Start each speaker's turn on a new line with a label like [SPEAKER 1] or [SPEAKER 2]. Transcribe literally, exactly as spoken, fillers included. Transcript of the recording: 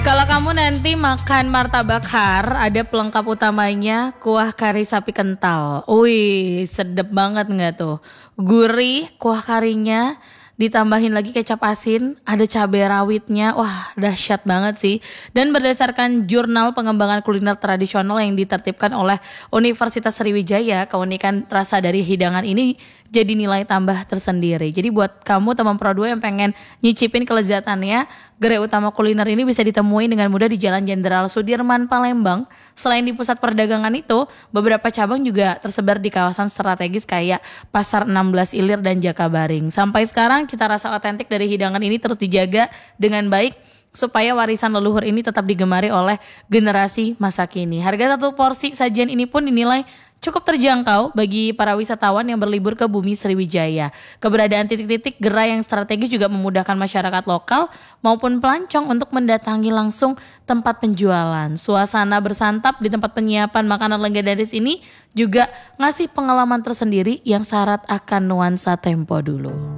[SPEAKER 1] Kalau kamu nanti makan martabak har, ada pelengkap utamanya kuah kari sapi kental. Wih, sedep banget nggak tuh? Gurih kuah karinya, ditambahin lagi kecap asin, ada cabai rawitnya. Wah, dahsyat banget sih. Dan berdasarkan jurnal pengembangan kuliner tradisional yang ditertibkan oleh Universitas Sriwijaya, keunikan rasa dari hidangan ini jadi nilai tambah tersendiri. Jadi buat kamu teman Pro dua yang pengen nyicipin kelezatannya, gerai utama kuliner ini bisa ditemui dengan mudah di Jalan Jenderal Sudirman, Palembang. Selain di pusat perdagangan itu, beberapa cabang juga tersebar di kawasan strategis kayak Pasar enam belas Ilir dan Jakabaring. Sampai sekarang cita rasa otentik dari hidangan ini terus dijaga dengan baik supaya warisan leluhur ini tetap digemari oleh generasi masa kini. Harga satu porsi sajian ini pun dinilai cukup terjangkau bagi para wisatawan yang berlibur ke bumi Sriwijaya. Keberadaan titik-titik gerai yang strategis juga memudahkan masyarakat lokal maupun pelancong untuk mendatangi langsung tempat penjualan. Suasana bersantap di tempat penyiapan makanan legendaris ini juga ngasih pengalaman tersendiri yang syarat akan nuansa tempo dulu.